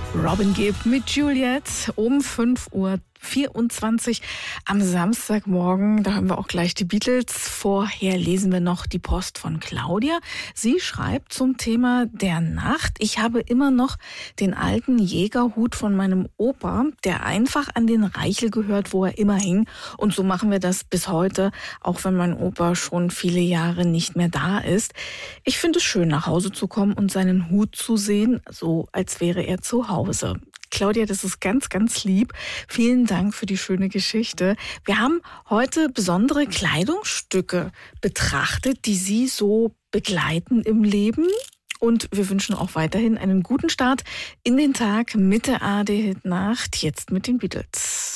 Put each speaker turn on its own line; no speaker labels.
Robin Gibb mit Juliet um 5:24 Uhr am Samstagmorgen. Da haben wir auch gleich die Beatles. Vorher lesen wir noch die Post von Claudia. Sie schreibt zum Thema der Nacht: Ich habe immer noch den alten Jägerhut von meinem Opa, der einfach an den Reichel gehört, wo er immer hing. Und so machen wir das bis heute, auch wenn mein Opa schon viele Jahre nicht mehr da ist. Ich finde es schön, nach Hause zu kommen und seinen Hut zu sehen, so als wäre er zu Hause. Claudia, das ist ganz, ganz lieb. Vielen Dank für die schöne Geschichte. Wir haben heute besondere Kleidungsstücke betrachtet, die Sie so begleiten im Leben. Und wir wünschen auch weiterhin einen guten Start in den Tag mit der ARD Hit Nacht, jetzt mit den Beatles.